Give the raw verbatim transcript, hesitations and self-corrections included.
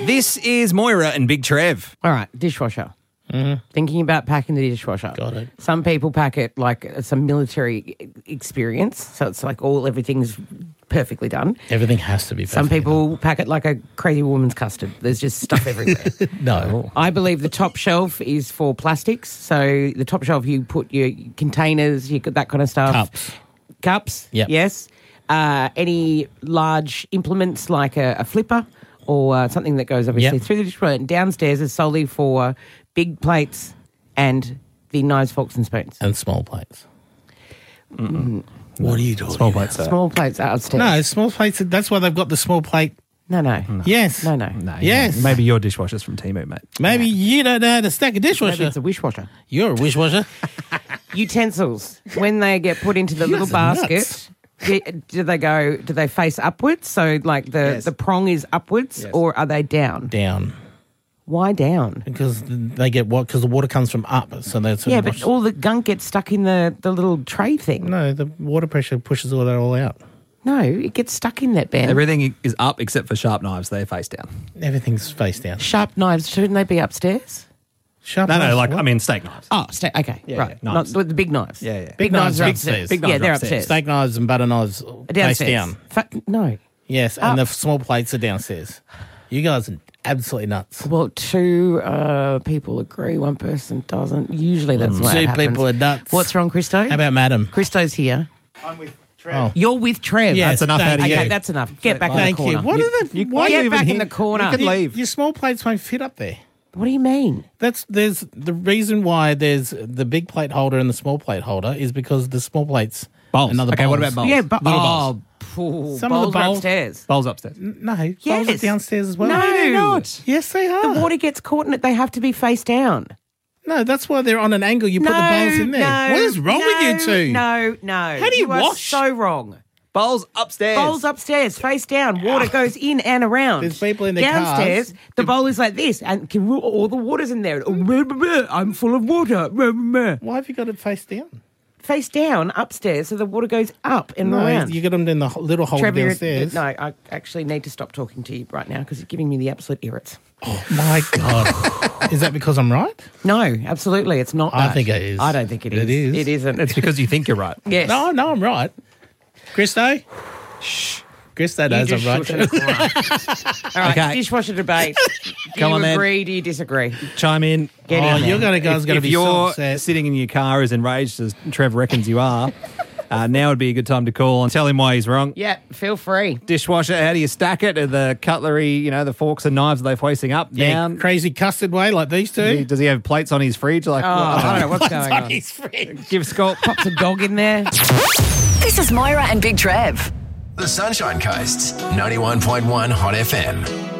This is Moira and Big Trev. All right, dishwasher. Mm-hmm. Thinking about packing the dishwasher. Got it. Some people pack it like it's a military experience, so it's like all everything's perfectly done. Everything has to be perfect. Some people pack it like a crazy woman's custard. There's just stuff everywhere. No. I believe the top shelf is for plastics. So the top shelf, you put your containers, you got that kind of stuff. Cups. Cups, Yep. yes. Uh, any large implements like a, a flipper or uh, something that goes obviously Yep. through the dishwasher. And downstairs is solely for big plates and the knives, forks and spoons. And small plates. Mm-mm. What are you talking Small about? plates. uh, Small plates are upstairs. No, small plates. That's why they've got the small plate. No, no. Yes. No, no. No, Yes. Maybe your dishwasher's from Temu, mate. Maybe you don't know how to stack a Maybe dishwasher. it's a wishwasher. You're a dishwasher. Utensils, when they get put into the You little guys are basket, nuts. do, do they go? Do they face upwards? So, like the, Yes. the prong is upwards, Yes. or are they down? Down. Why down? Because they get what? Because the water comes from up. So that's Yeah, but all the gunk gets stuck in the, the little tray thing. No, the water pressure pushes all that all out. No, it gets stuck in that, Ben. Everything is up except for sharp knives. They're face down. Everything's face down. Sharp knives, shouldn't they be upstairs? Sharp No, no, knives, like, what? I mean, steak knives. Oh, sta- okay, Yeah, right. yeah, Not knives. with the big knives. Yeah, yeah. Big knives are big upstairs. knives. Big yeah, knives they're are upstairs. upstairs. steak knives and butter knives face Downstairs. down. Fa- no. Yes, and Up. the small plates are downstairs. You guys are absolutely nuts. Well, two uh, people agree, one person doesn't. Usually that's what Two happens. people are nuts. What's wrong, Christo? How about Madam? Christo's here. I'm with Trev. Oh. You're with Trev. Yes, That's enough thank out of you. Okay, you. that's enough. Get back Thank in the you. corner. What are the? why Get are you back even in the here? corner. You can Your- leave. Your small plates won't fit up there. What do you mean? That's there's the reason why there's the big plate holder and the small plate holder is because the small plates. Bowls. Another Okay, what about bowls? Yeah, but Little oh, phew, Some of the bowls are bowls- upstairs. Bowls upstairs. No, bowls Yes. are downstairs as well. No, they're not. Yes, they are. The water gets caught in it. They have to be face down. No, that's why they're on an angle. You put no, the bowls in there. No, what is wrong no, with you two? No, no. How do you are wash? so wrong. Bowls upstairs. Bowls upstairs, face down. Water goes in and around. There's people in their Downstairs, cars. the bowl is like this, and can, all the water's in there. I'm full of water. Why have you got it face down? Face down upstairs, so the water goes up and No, around. you got them in the ho- little hole Trevor, you're- downstairs. no, I actually need to stop talking to you right now because you're giving me the absolute irrits. Oh my god! Is that because I'm right? No, absolutely, it's not. I that. think it is. I don't think it is. It is. It isn't. It's because you think you're right. yes. No, no, I'm right. Christo, shh. Christo You knows just I'm shush in the right. corner. All right, Okay. dishwasher debate. Do Come you on, then. agree? Do you disagree? Chime in. Get Oh, in there. you're gonna guys If, going to if be so you're upset. sitting in your car as enraged as Trev reckons you are, uh, now would be a good time to call and tell him why he's wrong. Yeah, feel free. Dishwasher, how do you stack it? Are the cutlery, you know, the forks and knives, are they facing up, Yeah, down? crazy custard way like these Does he, two. does he have plates on his fridge? Like, Oh, what- I don't know what's going on. His fridge. Give Scott. Pops a dog in there. This is Moira and Big Trev. The Sunshine Coast, ninety-one point one Hot F M.